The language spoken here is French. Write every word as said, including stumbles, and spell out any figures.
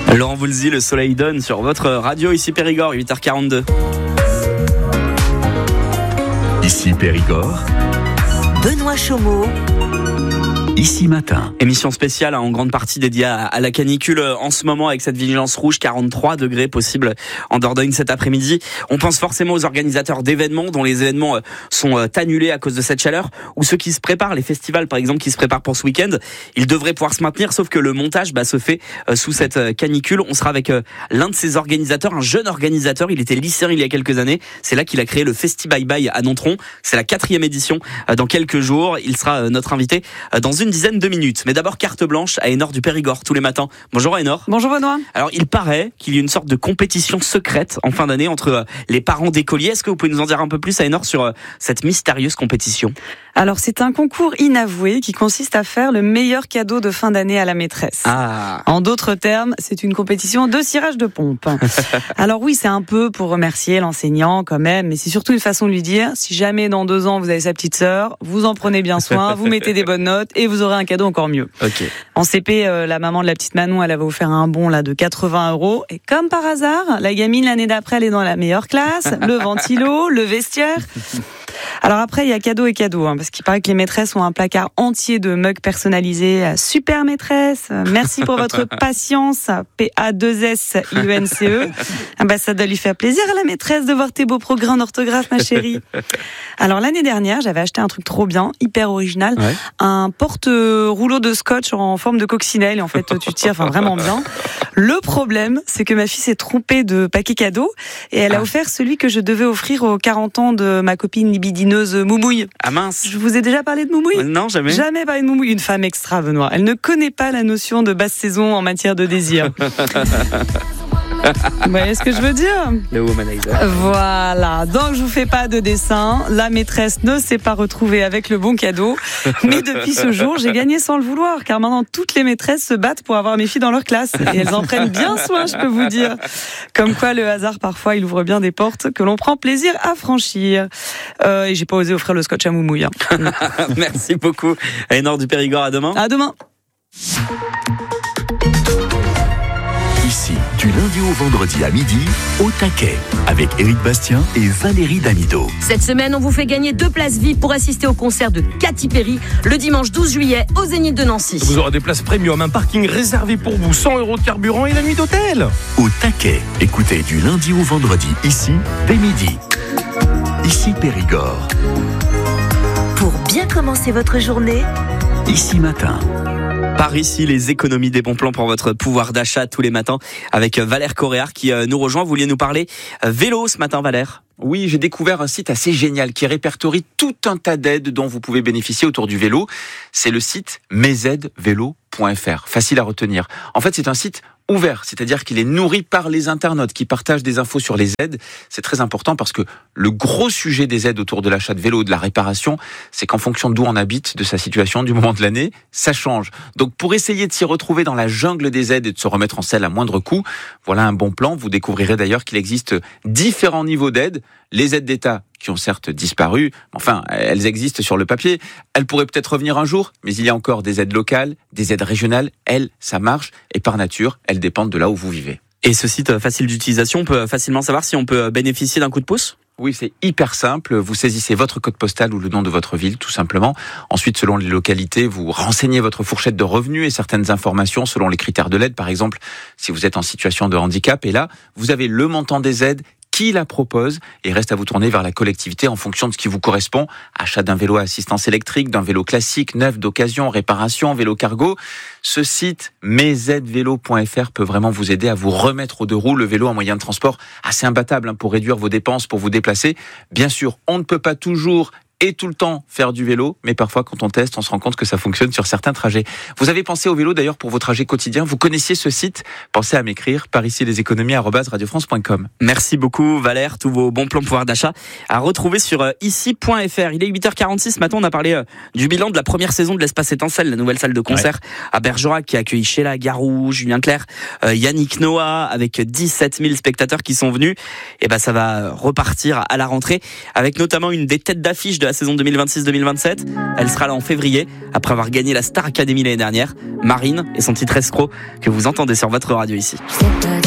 Laurent Voulzy, le soleil donne sur votre radio, ici Périgord, huit heures quarante-deux. Ici Périgord, Benoît Chaumeau. Ici Matin. Émission spéciale en grande partie dédiée à, à la canicule en ce moment avec cette vigilance rouge, quarante-trois degrés possible en Dordogne cet après-midi. On pense forcément aux organisateurs d'événements dont les événements sont annulés à cause de cette chaleur, ou ceux qui se préparent, les festivals par exemple qui se préparent pour ce week-end. Ils devraient pouvoir se maintenir, sauf que le montage bah, se fait euh, sous cette canicule. On sera avec euh, l'un de ces organisateurs, un jeune organisateur. Il était lycéen il y a quelques années. C'est là qu'il a créé le Festi Bye Bye à Nontron. C'est la quatrième édition euh, dans quelques jours. Il sera euh, notre invité euh, dans une dizaine de minutes. Mais d'abord, carte blanche à Énor du Périgord tous les matins. Bonjour Énor. Bonjour Benoît. Alors, il paraît qu'il y a une sorte de compétition secrète en fin d'année entre les parents d'écoliers. Est-ce que vous pouvez nous en dire un peu plus à Énor sur cette mystérieuse compétition ? Alors, c'est un concours inavoué qui consiste à faire le meilleur cadeau de fin d'année à la maîtresse. Ah. En d'autres termes, c'est une compétition de cirage de pompe. Alors oui, c'est un peu pour remercier l'enseignant quand même, mais c'est surtout une façon de lui dire, si jamais dans deux ans vous avez sa petite sœur, vous en prenez bien soin, vous mettez des bonnes notes et vous aurez un cadeau encore mieux. Okay. En C P, euh, la maman de la petite Manon, elle avait offert un bon là de quatre-vingts euros. Et comme par hasard, la gamine l'année d'après, elle est dans la meilleure classe, le ventilo, le vestiaire. Alors après, il y a cadeau et cadeau, hein, parce qu'il paraît que les maîtresses ont un placard entier de mugs personnalisés. Super maîtresse, merci pour votre patience, P A deux S I E N C E. Ah bah, ça doit lui faire plaisir à la maîtresse de voir tes beaux progrès en orthographe, ma chérie. Alors l'année dernière, j'avais acheté un truc trop bien, hyper original, ouais. Un porte-rouleau de scotch en forme de coccinelle, et en fait tu tires enfin vraiment bien. Le problème, c'est que ma fille s'est trompée de paquet cadeau, et elle a ah. offert celui que je devais offrir aux quarante ans de ma copine libidineuse Moumouille. Ah mince. Je vous ai déjà parlé de Moumouille ? Non, jamais. Jamais parlé de Moumouille. Une femme extra, Benoît. Elle ne connaît pas la notion de basse saison en matière de désir. Vous voyez ce que je veux dire ? Le womanizer. Voilà. Donc, je vous fais pas de dessin. La maîtresse ne s'est pas retrouvée avec le bon cadeau. Mais depuis ce jour, j'ai gagné sans le vouloir. Car maintenant, toutes les maîtresses se battent pour avoir mes filles dans leur classe. Et elles en prennent bien soin, je peux vous dire. Comme quoi, le hasard, parfois, il ouvre bien des portes que l'on prend plaisir à franchir. Euh, et j'ai pas osé offrir le scotch à Moumouille. Hein. Merci beaucoup. À Énor du Périgord, à demain. À demain. Ici, du lundi au vendredi à midi, au taquet, avec Éric Bastien et Valérie Damido. Cette semaine, on vous fait gagner deux places V I P pour assister au concert de Katy Perry le dimanche douze juillet au Zénith de Nancy. Vous aurez des places premium, un parking réservé pour vous, cent euros de carburant et la nuit d'hôtel. Au taquet, écoutez du lundi au vendredi, ici, dès midi. Ici Périgord. Pour bien commencer votre journée, Ici Matin. Par ici, les économies des bons plans pour votre pouvoir d'achat tous les matins avec Valère Coréard qui nous rejoint. Vous vouliez nous parler vélo ce matin, Valère ? Oui, j'ai découvert un site assez génial qui répertorie tout un tas d'aides dont vous pouvez bénéficier autour du vélo. C'est le site mes aides vélo point f r. Facile à retenir. En fait, c'est un site ouvert, c'est-à-dire qu'il est nourri par les internautes qui partagent des infos sur les aides. C'est très important parce que le gros sujet des aides autour de l'achat de vélo, de la réparation, c'est qu'en fonction d'où on habite, de sa situation, du moment de l'année, ça change. Donc pour essayer de s'y retrouver dans la jungle des aides et de se remettre en selle à moindre coût, voilà un bon plan. Vous découvrirez d'ailleurs qu'il existe différents niveaux d'aides. Les aides d'État qui ont certes disparu, enfin, elles existent sur le papier. Elles pourraient peut-être revenir un jour, mais il y a encore des aides locales, des aides régionales. Elles, ça marche, et par nature, elles dépendent de là où vous vivez. Et ce site facile d'utilisation, on peut facilement savoir si on peut bénéficier d'un coup de pouce ? Oui, c'est hyper simple. Vous saisissez votre code postal ou le nom de votre ville, tout simplement. Ensuite, selon les localités, vous renseignez votre fourchette de revenus et certaines informations selon les critères de l'aide. Par exemple, si vous êtes en situation de handicap, et là, vous avez le montant des aides, qui la propose, et reste à vous tourner vers la collectivité en fonction de ce qui vous correspond. Achat d'un vélo à assistance électrique, d'un vélo classique, neuf, d'occasion, réparation, vélo cargo. Ce site mes aides vélo point f r peut vraiment vous aider à vous remettre aux deux roues. Le vélo, un moyen de transport assez imbattable hein, pour réduire vos dépenses, pour vous déplacer. Bien sûr, on ne peut pas toujours et tout le temps faire du vélo, mais parfois quand on teste, on se rend compte que ça fonctionne sur certains trajets. Vous avez pensé au vélo d'ailleurs pour vos trajets quotidiens, vous connaissiez ce site, pensez à m'écrire par ici les économies arobase radio france point com. Merci beaucoup Valère, tous vos bons plans pouvoir d'achat à retrouver sur euh, ici point f r. Il est huit heures quarante-six, ce matin on a parlé euh, du bilan de la première saison de l'Espace Étincelle, la nouvelle salle de concert ouais. à Bergerac qui a accueilli Sheila Garou, Julien Clerc, euh, Yannick Noah avec dix-sept mille spectateurs qui sont venus. Et ben ça va repartir à la rentrée avec notamment une des têtes d'affiche de la saison deux mille vingt-six deux mille vingt-sept. Elle sera là en février, après avoir gagné la Star Academy l'année dernière. Marine et son titre Escroc, que vous entendez sur votre radio ici.